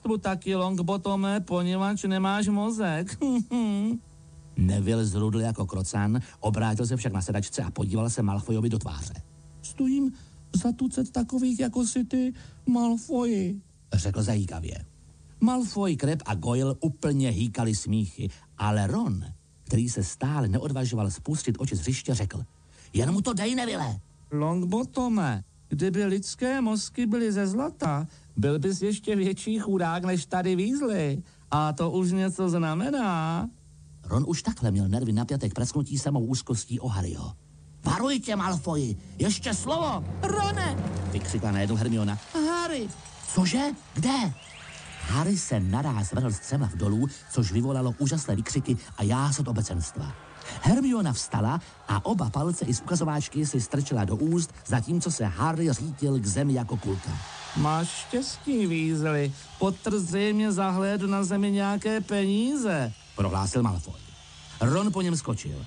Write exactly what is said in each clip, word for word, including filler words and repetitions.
neštvu taky, Longbotome, poněvadž nemáš mozek. Neville zrudl jako krocan, obrátil se však na sedačce a podíval se Malfoyovi do tváře. Stojím za tucet takových jako si ty, Malfoyi, řekl zajíkavě. Malfoy, Crabbe a Goyle úplně hýkali smíchy, ale Ron, který se stále neodvažoval spustit oči z hřiště, řekl: jen mu to dej, Neville. Longbotome, kdyby lidské mozky byly ze zlata, byl bys ještě větší chudák než tady Weasley. A to už něco znamená. Ron už takhle měl nervy napjaté k prasknutí samou úzkostí o Harryho. Varuj tě, Malfoy, ještě slovo! Rone! Vykřikla najednou Hermiona. Harry! Cože? Kde? Harry se naráz vrhl z střemhlav dolů, což vyvolalo úžasné výkřiky a jásot obecenstva. Hermiona vstala a oba palce i z ukazováčky si strčila do úst, zatímco se Harry řítil k zemi jako kulka. Máš štěstí, Weasley. Potter zřejmě zahlédl na zemi nějaké peníze, prohlásil Malfoy. Ron po něm skočil.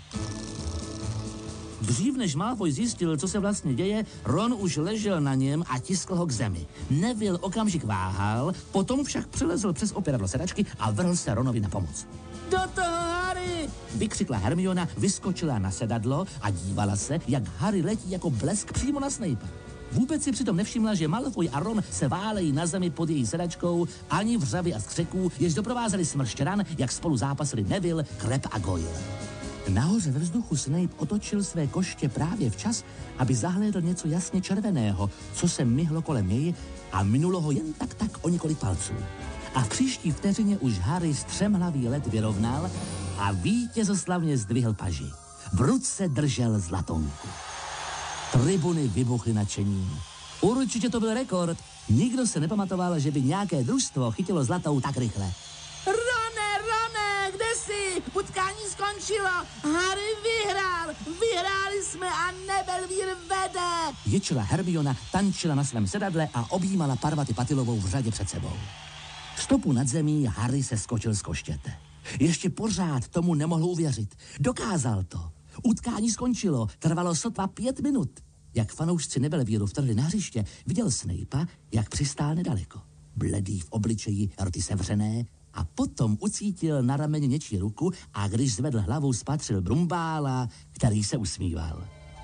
Dřív než Malfoy zjistil, co se vlastně děje, Ron už ležel na něm a tiskl ho k zemi. Neville okamžik váhal, potom však přelezl přes opěradlo sedačky a vrhl se Ronovi na pomoc. Do toho, Harry! Vykřikla Hermiona, vyskočila na sedadlo a dívala se, jak Harry letí jako blesk přímo na Snape'a. Vůbec si přitom nevšimla, že Malfoy a Ron se válejí na zemi pod její sedačkou, ani vřavy a skřeků, jež doprovázeli smršť ran, jak spolu zápasili Neville, Crabbe a Goyle. Nahoře ve vzduchu Snape otočil své koště právě včas, aby zahlédl něco jasně červeného, co se myhlo kolem něj a minulo ho jen tak tak o několik palců. A v příští vteřině už Harry střemhlavý let vyrovnal a vítězoslavně zdvihl paži. V ruce držel zlatonku. Tribuny vybuchly nadšením. Určitě to byl rekord. Nikdo se nepamatoval, že by nějaké družstvo chytilo zlatou tak rychle. Rone, Rone, kde jsi? Utkání skončilo. Harry vyhrál. Vyhráli jsme a Nebelvír vede. Ječila Hermiona, tančila na svém sedadle a objímala Parvati Patilovou v řadě před sebou. V stopu nad zemí Harry se skočil z koštěte. Ještě pořád tomu nemohl uvěřit. Dokázal to. Utkání skončilo, trvalo sotva pět minut. Jak fanoušci Nebelvíru vtrhli na hřiště, viděl Snape'a, jak přistál nedaleko. Bledý v obličeji, rty sevřené, a potom ucítil na rameni něčí ruku a když zvedl hlavu, spatřil Brumbála, který se usmíval.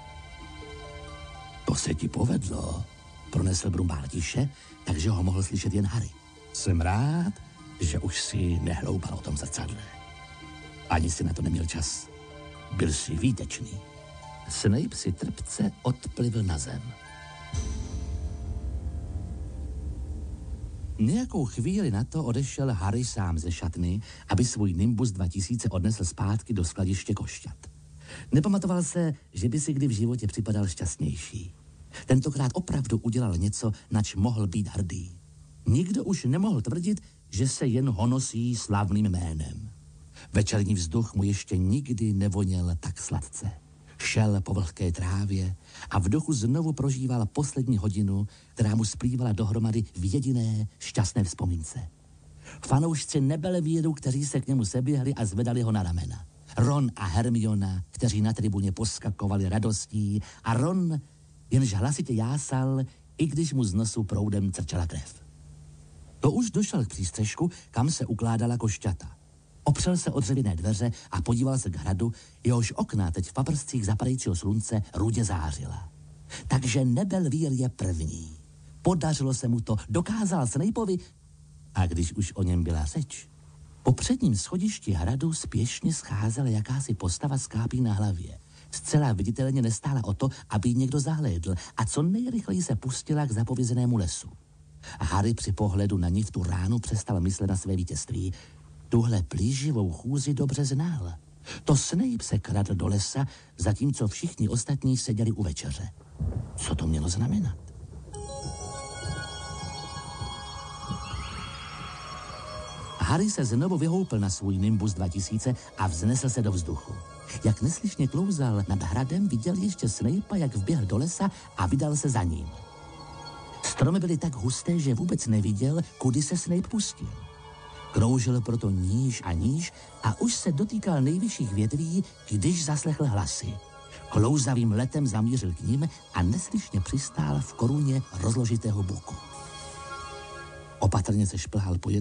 To se ti povedlo, pronesl Brumbál tiše, takže ho mohl slyšet jen Harry. Jsem rád, že už si nehloubal o tom zrcadle. Ani si na to neměl čas. Byl si výtečný. Snape si trpce odplivl na zem. Nějakou chvíli na to odešel Harry sám ze šatny, aby svůj Nimbus dva tisíce odnesl zpátky do skladiště košťat. Nepamatoval se, že by si kdy v životě připadal šťastnější. Tentokrát opravdu udělal něco, nač mohl být hrdý. Nikdo už nemohl tvrdit, že se jen honosí slavným jménem. Večerní vzduch mu ještě nikdy nevoněl tak sladce. Šel po vlhké trávě a v duchu znovu prožíval poslední hodinu, která mu splývala dohromady v jediné šťastné vzpomínce. Fanoušci Nebelvíru, kteří se k němu seběhli a zvedali ho na ramena. Ron a Hermiona, kteří na tribuně poskakovali radostí, a Ron jenž hlasitě jásal, i když mu z nosu proudem crčela krev. To už došel k přístřešku, kam se ukládala košťata. Opřel se o dřevěné dveře a podíval se k hradu, jehož okna teď v paprscích zapadajícího slunce rudě zářila. Takže Nebelvír je první. Podařilo se mu to, dokázal Snapeovi, a když už o něm byla řeč, po předním schodišti hradu spěšně scházela jakási postava s kápí na hlavě. Zcela viditelně nestála o to, aby ji někdo zahlédl, a co nejrychleji se pustila k zapovězenému lesu. Harry při pohledu na ní v tu ránu přestal myslet na své vítězství. Tuhle plíživou chůzi dobře znal. To Snape se kradl do lesa, zatímco všichni ostatní seděli u večeře. Co to mělo znamenat? Harry se znovu vyhoupil na svůj Nimbus dva tisíce a vznesl se do vzduchu. Jak neslyšně klouzal nad hradem, viděl ještě Snape'a, jak vběhl do lesa a vydal se za ním. Stromy byly tak husté, že vůbec neviděl, kudy se Snape pustil. Kroužil proto níž a níž a už se dotýkal nejvyšších větví, když zaslechl hlasy. Klouzavým letem zamířil k ním a neslyšně přistál v koruně rozložitého buku. Opatrně se šplhal po